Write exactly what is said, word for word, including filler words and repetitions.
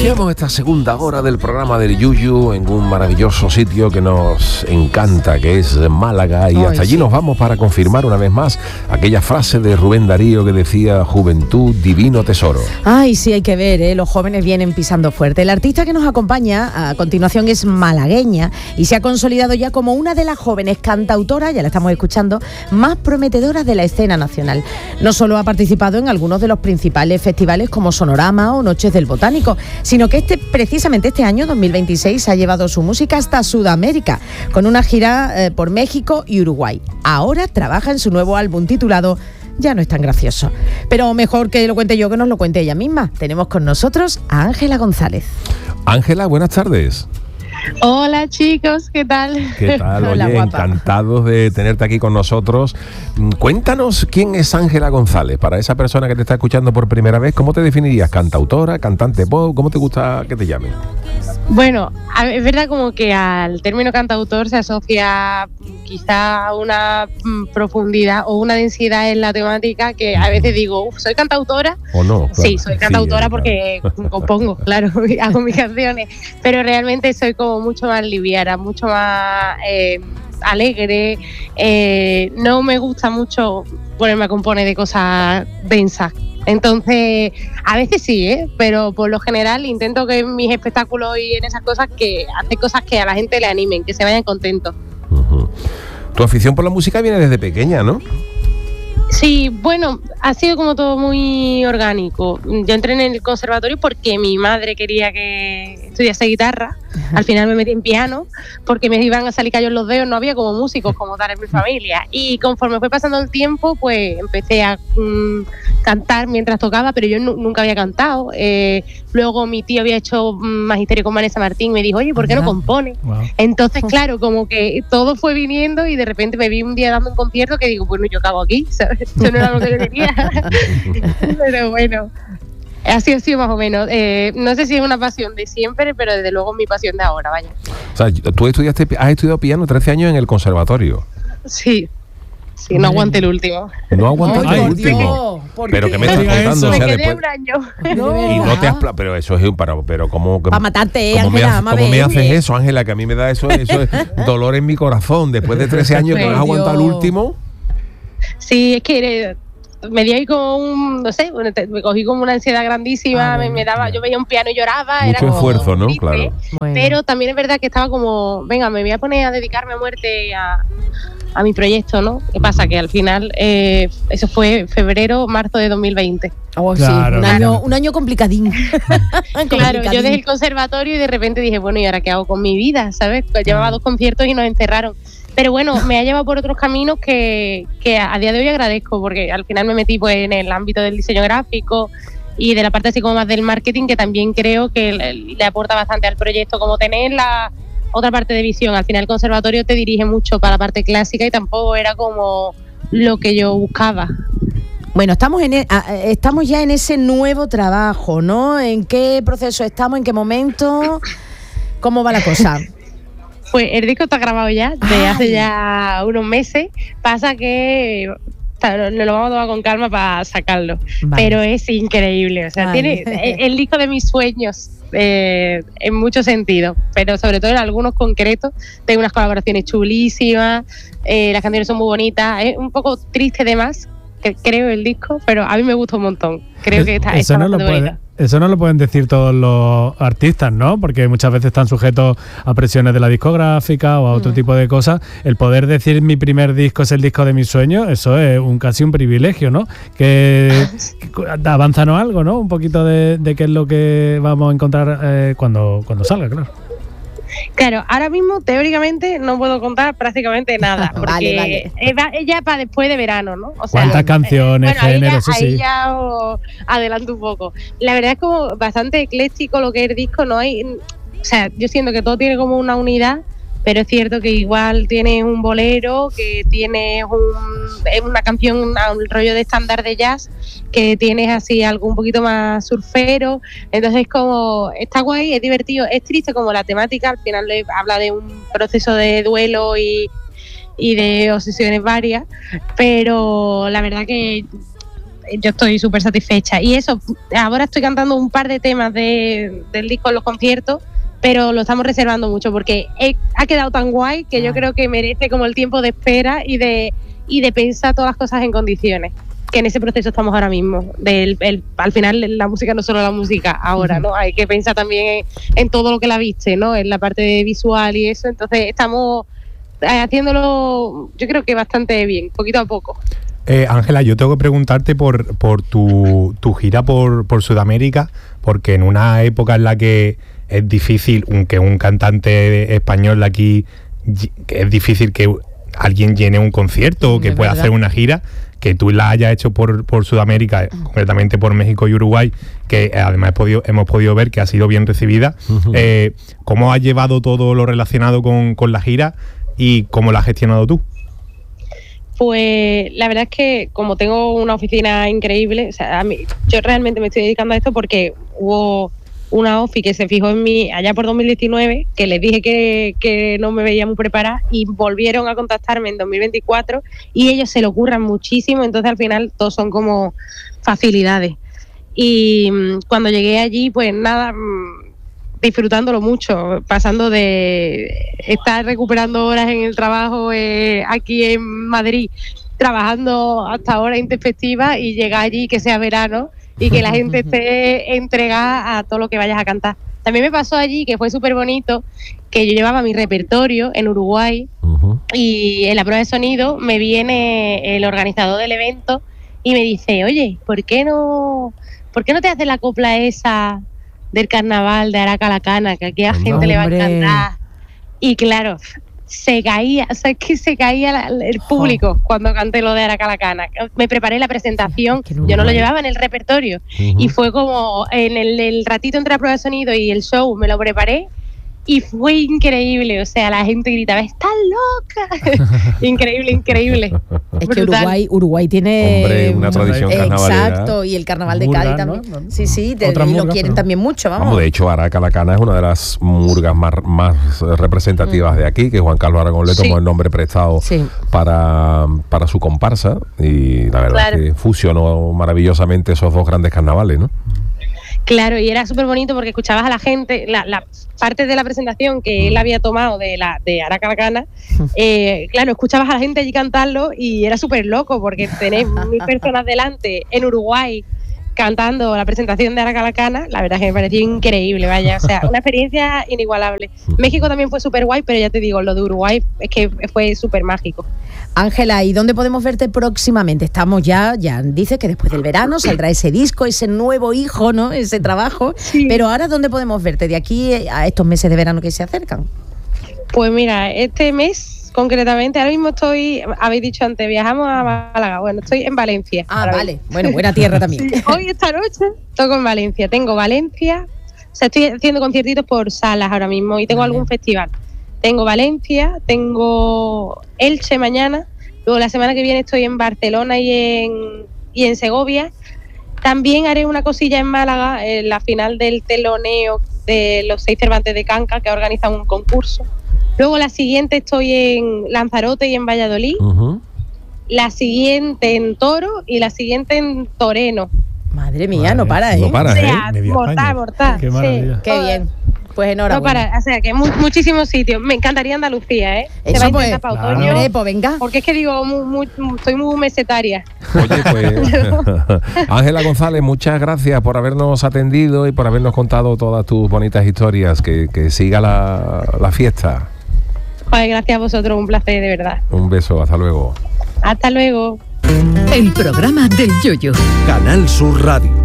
Iniciamos esta segunda hora del programa del Yuyu en un maravilloso sitio que nos encanta, que es Málaga, y Ay, hasta allí sí. nos vamos para confirmar una vez más aquella frase de Rubén Darío que decía: juventud, divino tesoro. Ay, sí, hay que ver, ¿eh? Los jóvenes vienen pisando fuerte. El artista que nos acompaña a continuación es malagueña y se ha consolidado ya como una de las jóvenes cantautoras, ya la estamos escuchando, más prometedoras de la escena nacional. No solo ha participado en algunos de los principales festivales como Sonorama o Noches del Botánico, sino que este, precisamente este año, dos mil veintiséis, ha llevado su música hasta Sudamérica, con una gira eh, por México y Uruguay. Ahora trabaja en su nuevo álbum titulado Ya no es tan gracioso. Pero mejor que lo cuente yo que nos lo cuente ella misma. Tenemos con nosotros a Ángela González. Ángela, buenas tardes. Hola chicos, ¿qué tal? ¿Qué tal? Hola, Oye, guapa. encantados de tenerte aquí con nosotros. Cuéntanos quién es Ángela González. Para esa persona que te está escuchando por primera vez, ¿cómo te definirías? ¿Cantautora? ¿Cantante pop? ¿Cómo te gusta que te llamen? Bueno, es verdad como que al término cantautor se asocia quizá una profundidad o una densidad en la temática que a veces digo, uff, ¿soy cantautora? ¿O no? Claro. Sí, soy cantautora sí, porque claro. compongo, claro, hago mis canciones, pero realmente soy como mucho más liviana, mucho más eh, alegre, eh, no me gusta mucho ponerme a componer de cosas densas. Entonces, a veces sí, ¿eh? Pero por lo general intento que en mis espectáculos y en esas cosas que hacer cosas que a la gente le animen, que se vayan contentos. Uh-huh. Tu afición por la música viene desde pequeña, ¿no? Sí, bueno, ha sido como todo muy orgánico. Yo entré en el conservatorio porque mi madre quería que estudiase guitarra. Al final me metí en piano porque me iban a salir callos los dedos, no había como músicos como tal en mi familia. Y conforme fue pasando el tiempo, pues empecé a mmm, cantar mientras tocaba, pero yo n- nunca había cantado. Eh, luego mi tío había hecho magisterio con Vanessa Martín y me dijo, oye, ¿por qué no compones? Wow. Entonces, claro, como que todo fue viniendo y de repente me vi un día dando un concierto que digo, bueno, yo cago aquí, ¿sabes? Eso no era lo que yo quería. Pero bueno, así ha sido más o menos. Eh, no sé si es una pasión de siempre, pero desde luego es mi pasión de ahora, vaya. O sea, tú estudiaste, has estudiado piano trece años en el conservatorio. Sí. Sí, no aguanté el último. No aguantaste Ay, el último. ¿por pero qué? que me estás contando, me o sea, quedé después, un año. No, y no te has pla- pero eso es un para, pero cómo para matarte, ¿cómo, Ángela, me, ¿cómo me haces eso, Ángela? Que a mí me da eso, eso es dolor en mi corazón. Después de trece años que no has aguantado el último. Sí, es que me di ahí como un, no sé, me cogí como una ansiedad grandísima, ah, bueno, me, me daba, yo veía un piano y lloraba. Mucho era como esfuerzo, ¿no? triste, Claro. Bueno. Pero también es verdad que estaba como, venga, me voy a poner a dedicarme a muerte a, a mi proyecto, ¿no? ¿Qué pasa? Que al final, eh, eso fue febrero, marzo de dos mil veinte. Oh, claro, sí, un año, un año complicadín. Claro, yo dejé el conservatorio y de repente dije, bueno, ¿y ahora qué hago con mi vida? ¿Sabes? Pues llevaba dos conciertos y nos encerraron. Pero bueno, me ha llevado por otros caminos que, que a día de hoy agradezco, porque al final me metí pues en el ámbito del diseño gráfico y de la parte así como más del marketing, que también creo que le, le aporta bastante al proyecto, como tener la otra parte de visión. Al final el conservatorio te dirige mucho para la parte clásica y tampoco era como lo que yo buscaba. Bueno, estamos en e- estamos ya en ese nuevo trabajo, ¿no? ¿En qué proceso estamos? ¿En qué momento? ¿Cómo va la cosa? Pues el disco está grabado ya, de hace ya unos meses. Pasa que nos lo vamos a tomar con calma para sacarlo. Vale. Pero es increíble, o sea, vale. Tiene el, el disco de mis sueños eh, en muchos sentidos, pero sobre todo en algunos concretos. Tengo unas colaboraciones chulísimas, eh, las canciones son muy bonitas, es un poco triste de más, que creo, el disco, pero a mí me gusta un montón. Creo que está, eso está no lo puede, eso no lo pueden decir todos los artistas, ¿no? Porque muchas veces están sujetos a presiones de la discográfica o a otro mm. tipo de cosas. El poder decir mi primer disco es el disco de mis sueños, eso es un casi un privilegio, ¿no? Que, que avánzanos algo, ¿no? Un poquito de, de qué es lo que vamos a encontrar eh, cuando, cuando salga, claro. Claro, ahora mismo teóricamente no puedo contar prácticamente nada, porque vale, vale. Es ya para después de verano, ¿no? O sea, ¿cuántas canciones, eh, bueno, géneros? Ahí, ya, sí. ahí ya os adelanto un poco. La verdad es como bastante ecléctico lo que es el disco, no hay, o sea, yo siento que todo tiene como una unidad, pero es cierto que igual tienes un bolero, que tienes un, una canción, un rollo de estándar de jazz, que tienes así algo un poquito más surfero. Entonces como está guay, es divertido, es triste como la temática, al final le habla de un proceso de duelo y, y de obsesiones varias, pero la verdad que yo estoy súper satisfecha. Y eso, ahora estoy cantando un par de temas de, del disco en los conciertos, pero lo estamos reservando mucho porque he, ha quedado tan guay que yo creo que merece como el tiempo de espera y de, y de pensar todas las cosas en condiciones. Que en ese proceso estamos ahora mismo. Del, el, al final la música no es solo la música ahora, ¿no? Hay que pensar también en, en todo lo que la viste, ¿no? En la parte visual y eso. Entonces estamos haciéndolo, yo creo que bastante bien, poquito a poco. Eh, Ángela, yo tengo que preguntarte por, por tu, tu gira por, por Sudamérica, porque en una época en la que es difícil que un cantante español de aquí, que es difícil que alguien llene un concierto o que pueda hacer una gira, que tú la hayas hecho por, por Sudamérica, concretamente por México y Uruguay, que además he podido, hemos podido ver que ha sido bien recibida. Uh-huh. Eh, ¿Cómo has llevado todo lo relacionado con, con la gira y cómo la has gestionado tú? Pues la verdad es que como tengo una oficina increíble, o sea, a mí, yo realmente me estoy dedicando a esto porque hubo una OFI que se fijó en mí allá por dos mil diecinueve, que les dije que, que no me veía muy preparada y volvieron a contactarme en dos mil veinticuatro y ellos se lo curran muchísimo, entonces al final todos son como facilidades. Y mmm, cuando llegué allí, pues nada, mmm, disfrutándolo mucho, pasando de estar recuperando horas en el trabajo eh, aquí en Madrid, trabajando hasta horas intempestivas y llegar allí que sea verano y que la gente esté entregada a todo lo que vayas a cantar. También me pasó allí, que fue súper bonito, que yo llevaba mi repertorio en Uruguay uh-huh. y en la prueba de sonido me viene el organizador del evento y me dice, oye, ¿por qué no, ¿por qué no te haces la copla esa del carnaval de Aracalacana, que aquí a gente no, le va a encantar? Y claro, se caía, o sea, es que se caía la, el público oh. cuando canté lo de Aracalacana. Me preparé la presentación, no yo no lo llevaba en el repertorio uh-huh. y fue como en el, el ratito entre la prueba de sonido y el show me lo preparé y fue increíble, o sea, la gente gritaba, ¡estás loca! Increíble, increíble. Es que Uruguay, Uruguay tiene Hombre, una tradición eh, carnavalera. Exacto, y el carnaval de Murga, Cádiz también. ¿no? Sí, sí, te, y lo murga, quieren pero... también mucho, vamos. vamos. De hecho, Aracalacana es una de las murgas más, más representativas mm. de aquí, que Juan Carlos Aragón le tomó sí. el nombre prestado sí. para, para su comparsa, y la verdad claro. es que fusionó maravillosamente esos dos grandes carnavales, ¿no? Claro, y era súper bonito porque escuchabas a la gente, la, la parte de la presentación que él había tomado de la de Aracalacana, eh, claro, escuchabas a la gente allí cantarlo y era súper loco porque tenés mil personas delante en Uruguay cantando la presentación de Aracalacana, la verdad es que me pareció increíble, vaya, o sea, una experiencia inigualable. México también fue súper guay, pero ya te digo, lo de Uruguay es que fue súper mágico. Ángela, ¿y dónde podemos verte próximamente? Estamos ya, ya dices que después del verano saldrá ese disco, ese nuevo hijo, ¿no? Ese trabajo, sí. Pero ahora, ¿dónde podemos verte de aquí a estos meses de verano que se acercan? Pues mira, este mes concretamente, ahora mismo estoy, habéis dicho antes, viajamos a Málaga, bueno, estoy en Valencia. Ah, vale, mismo. Bueno, buena tierra también. Sí, hoy, esta noche, toco en Valencia, tengo Valencia, o sea, estoy haciendo conciertitos por salas ahora mismo y tengo vale. algún festival. Tengo Valencia, tengo Elche mañana, luego la semana que viene estoy en Barcelona y en, y en Segovia. También haré una cosilla en Málaga, en la final del teloneo de los seis Cervantes de Canca, que ha organizado un concurso. Luego la siguiente estoy en Lanzarote y en Valladolid. Uh-huh. La siguiente en Toro y la siguiente en Toreno. Madre mía, Madre, no para, ¿eh? No para, o sea, ¿eh? mortal, mortal. Qué maravilla. Sí. Qué bien. Pues enhorabuena. No para, o sea, que mu- muchísimos sitios. Me encantaría Andalucía, ¿eh? Eso Se va pues, a para claro. otoño. Hombre, pues venga. Porque es que digo, muy, muy, estoy muy mesetaria. Oye, pues, Ángela González, muchas gracias por habernos atendido y por habernos contado todas tus bonitas historias. Que, que siga la, la fiesta. Joder, gracias a vosotros, un placer, de verdad. Un beso, hasta luego. Hasta luego. El programa del Yoyo. Canal Sur Radio.